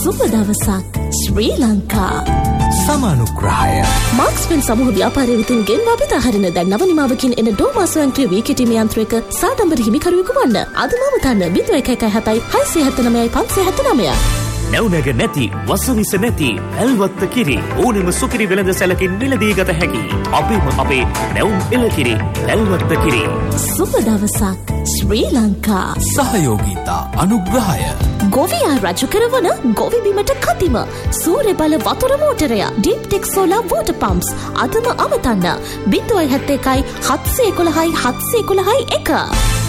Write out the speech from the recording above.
සුබ දවසක් ශ්‍රී ලංකා. සමානුග්‍රහය මාක්ස්වෙල් සමූහ ව්‍යාපාරය විසින් ගෙන්වා බෙදා හරින දැන් නව නිමාවකින් එන ඩෝමා ස්වයංක්‍රීය වී කිටීම යන්ත්‍රයක සාඩම්බර හිමිකරුවෙකු වන්න. අදම තන්න 0117 679 579. නැවුනග නැති වසවිස නැති ඇල්වත්ත කිරි ඕනෙම සුකිරි වෙළඳ සැලකින් මිලදී ගත හැකි අපේ නැවුම් එළකිරි ඇල්වත්ත කිරි. සුබ දවසක් ශ්‍රී ලංකා. සහයෝගීතා අනුග්‍රහය ගොවියා රජු කරවන ගොවි බිමට කතිම සූර්ය බල වතුර මෝටරය ඩීප්ටෙක් සෝලාර් වෝටර් පම්ප්ස් අදම අමතන්න 071 711 711 1.